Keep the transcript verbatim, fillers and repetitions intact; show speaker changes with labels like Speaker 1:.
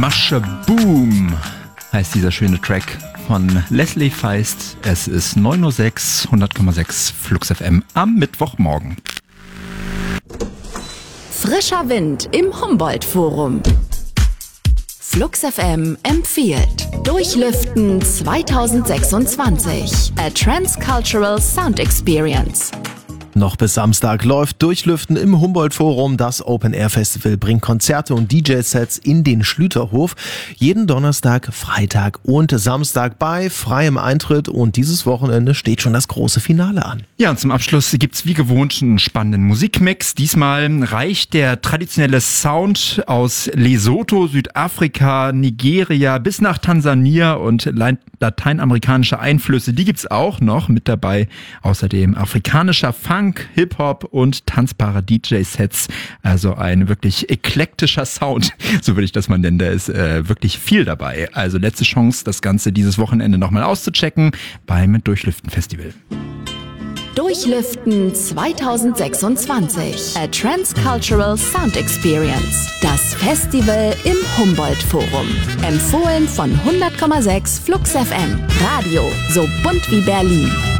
Speaker 1: Masche Boom heißt dieser schöne Track von Leslie Feist. Es ist neun Uhr sechs, hundert Komma sechs Flux F M am Mittwochmorgen.
Speaker 2: Frischer Wind im Humboldt-Forum. Flux F M empfiehlt Durchlüften zwanzig sechsundzwanzig. A Transcultural Sound Experience.
Speaker 3: Noch bis Samstag läuft Durchlüften im Humboldt-Forum. Das Open-Air-Festival bringt Konzerte und D J-Sets in den Schlüterhof. Jeden Donnerstag, Freitag und Samstag bei freiem Eintritt. Und dieses Wochenende steht schon das große Finale an.
Speaker 1: Ja, und zum Abschluss gibt's wie gewohnt einen spannenden Musikmix. Diesmal reicht der traditionelle Sound aus Lesotho, Südafrika, Nigeria bis nach Tansania und lateinamerikanische Einflüsse. Die gibt's auch noch mit dabei. Außerdem afrikanischer Funk, Hip-Hop und tanzbare D J-Sets. Also ein wirklich eklektischer Sound, so würde ich das mal nennen. Da ist äh, wirklich viel dabei. Also letzte Chance, das Ganze dieses Wochenende nochmal auszuchecken beim Durchlüften-Festival.
Speaker 2: Durchlüften zwanzig sechsundzwanzig. A Transcultural Sound Experience. Das Festival im Humboldt-Forum. Empfohlen von hundert Komma sechs Flux F M. Radio so bunt wie Berlin.